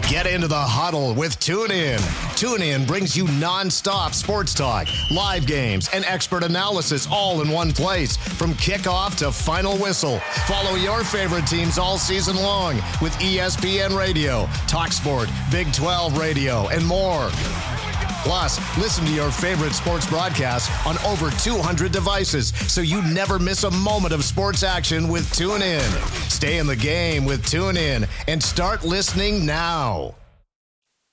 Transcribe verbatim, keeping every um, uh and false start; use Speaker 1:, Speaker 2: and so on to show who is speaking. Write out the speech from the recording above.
Speaker 1: Get into the huddle with TuneIn. TuneIn brings you nonstop sports talk, live games, and expert analysis all in one place. From kickoff to final whistle, follow your favorite teams all season long with E S P N Radio, TalkSport, Big twelve Radio, and more. Plus, listen to your favorite sports broadcasts on over two hundred devices so you never miss a moment of sports action with TuneIn. Stay in the game with TuneIn and start listening now.